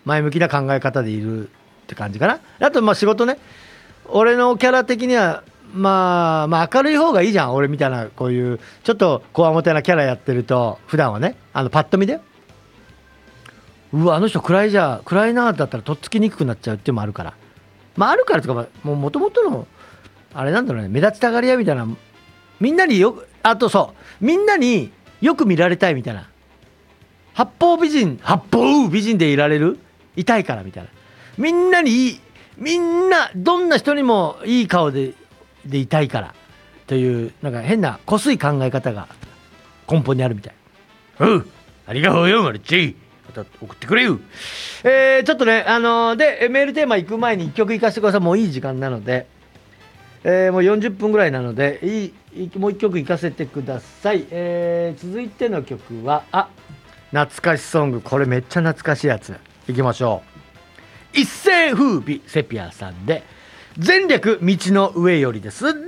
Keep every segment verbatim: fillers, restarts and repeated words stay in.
前向きな考え方でいるって感じかな。あとまあ仕事ね、俺のキャラ的にはまあまあ明るい方がいいじゃん。俺みたいなこういうちょっとこわもてなキャラやってると、普段はね、あのパッと見でうわあの人暗いじゃ暗いなだったらとっつきにくくなっちゃうっていうのもあるから、まああるからとか、もう元々のあれなんだろうね、目立ちたがり屋みたいな、みんなによく、あとそうみんなによく見られたいみたいな、八方美人八方美人でいられる、いたいからみたいな、みんなにいい、みんなどんな人にもいい顔ででいたいからというなんか変なこすい考え方が根本にあるみたい。うん、ありがとうよマルチ、また送ってくれよ。えー、ちょっとねあのー、でメールテーマ行く前にいっきょく行かせてください。もういい時間なので、えー、もうよんじゅっぷんぐらいなのでいいもういっきょく行かせてください。えー、続いての曲はあ懐かしソング、これめっちゃ懐かしいやついきましょう。一世風靡セピアさんで前略道の上よりです。どうぞ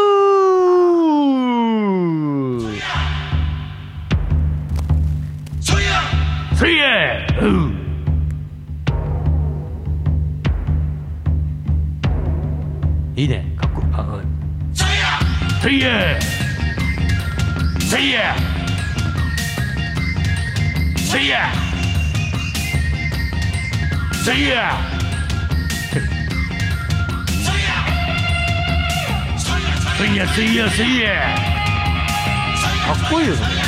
ー。そいやそいや、うん、いいね、かっこいい。あ、うん、そいやそいやそいやそいやそいやそいやそいやそいや、かっこいいよそれ。